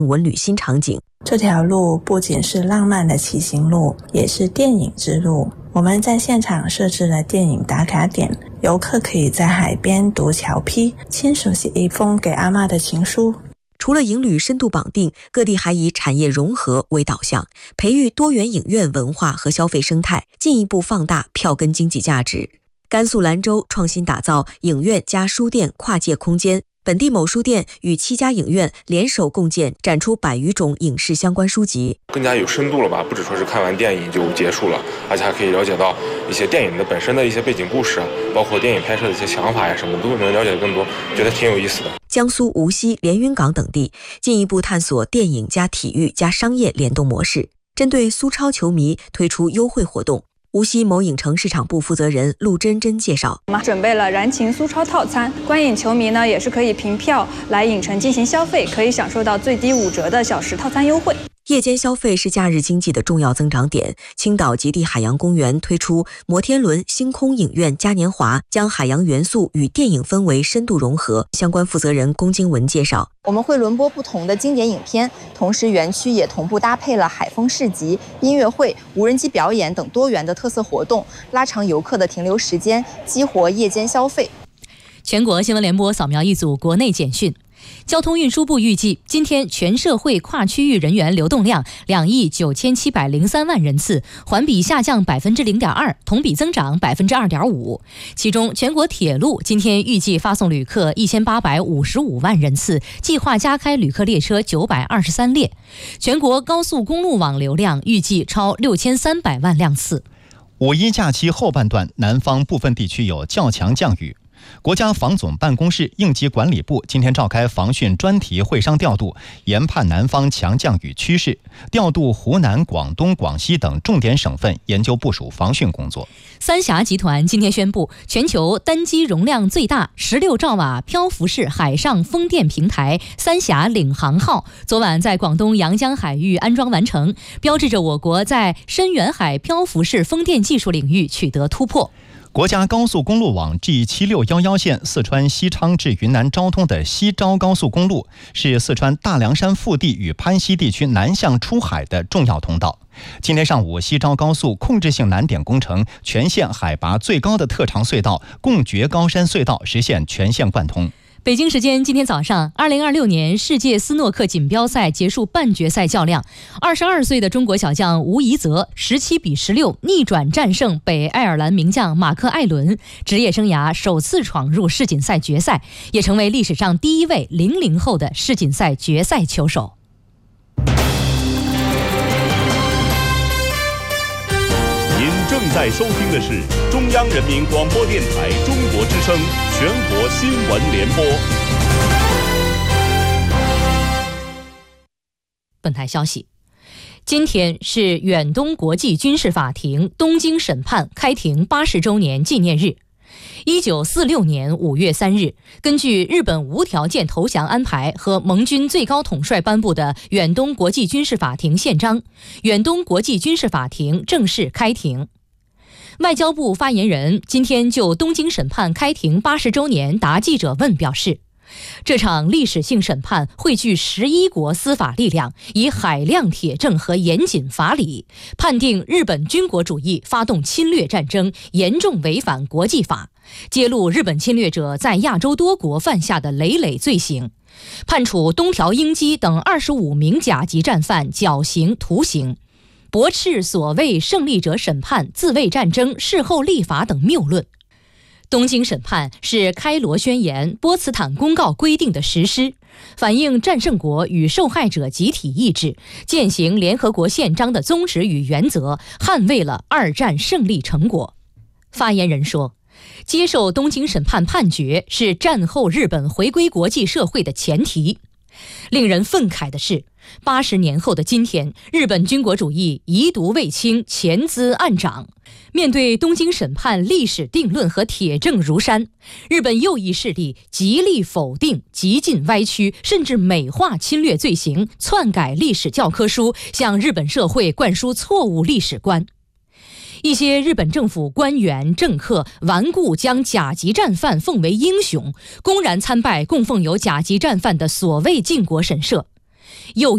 文旅新场景。 这条路不仅是浪漫的骑行路，也是电影之路。我们在现场设置了电影打卡点，游客可以在海边读桥批，亲手写一封给阿嬷的情书。 除了影旅深度绑定，各地还以产业融合为导向，培育多元影院文化和消费生态，进一步放大票根经济价值。甘肃兰州创新打造影院加书店跨界空间，本地某书店与7家影院联手共建，展出100余种影视相关书籍， 更加有深度了吧？不只说是看完电影就结束了，而且还可以了解到一些电影的本身的一些背景故事，包括电影拍摄的一些想法呀什么，都能了解更多，觉得挺有意思的。 江苏无锡、连云港等地进一步探索电影加体育加商业联动模式，针对苏超球迷推出优惠活动。无锡某影城市场部负责人陆真真介绍， 我们准备了燃情苏超套餐，观影球迷呢也是可以凭票来影城进行消费，可以享受到最低5折的小时套餐优惠。 夜间消费是假日经济的重要增长点。青岛极地海洋公园推出摩天轮星空影院嘉年华，将海洋元素与电影氛围深度融合。相关负责人龚京文介绍， 我们会轮播不同的经典影片，同时园区也同步搭配了海风市集、音乐会、无人机表演等多元的特色活动，拉长游客的停留时间，激活夜间消费。 全国新闻联播扫描一组国内简讯。交通运输部预计，今天全社会跨区域人员流动量2亿9703万人次，环比下降0.2%，同比增长2.5%。其中，全国铁路今天预计发送旅客1855万人次，计划加开旅客列车923列。全国高速公路网流量预计超6300万辆次。 五一假期后半段，南方部分地区有较强降雨。国家防总办公室应急管理部今天召开防汛专题会商调度，研判南方强降雨趋势，调度湖南、广东、广西等重点省份研究部署防汛工作。 三峡集团今天宣布，全球单机容量最大16兆瓦漂浮式海上风电平台三峡领航号昨晚在广东阳江海域安装完成，标志着我国在深远海漂浮式风电技术领域取得突破。 国家高速公路网 G7611 线四川西昌至云南昭通的西昭高速公路，是四川大凉山腹地与潘西地区南向出海的重要通道。今天上午，西昭高速控制性难点工程全线海拔最高的特长隧道贡觉高山隧道实现全线贯通。 北京时间今天早上，2026年世界斯诺克锦标赛结束半决赛较量，22岁的中国小将吴怡泽17-16逆转战胜北爱尔兰名将马克·艾伦，职业生涯首次闯入世锦赛决赛，也成为历史上第一位00后的世锦赛决赛球手。 您正在收听的是中央人民广播电台中国之声全国新闻联播。 本台消息，今天是远东国际军事法庭东京审判开庭80周年纪念日。1946年5月3日，根据日本无条件投降安排和盟军最高统帅颁布的远东国际军事法庭宪章，远东国际军事法庭正式开庭。外交部发言人今天就东京审判开庭80周年答记者问表示，这场历史性审判汇聚11国司法力量，以海量铁证和严谨法理，判定日本军国主义发动侵略战争，严重违反国际法，揭露日本侵略者在亚洲多国犯下的累累罪行，判处东条英机等25名甲级战犯绞刑、徒刑，驳斥所谓胜利者审判、自卫战争、事后立法等谬论。东京审判是开罗宣言、波茨坦公告规定的实施，反映战胜国与受害者集体意志，践行联合国宪章的宗旨与原则，捍卫了二战胜利成果。发言人说，接受东京审判判决是战后日本回归国际社会的前提。令人愤慨的是，80年后的今天，日本军国主义遗毒未清，潜滋暗长。面对东京审判历史定论和铁证如山，日本右翼势力极力否定、极尽歪曲，甚至美化侵略罪行，篡改历史教科书，向日本社会灌输错误历史观。一些日本政府官员政客顽固将甲级战犯奉为英雄，公然参拜供奉有甲级战犯的所谓靖国神社。右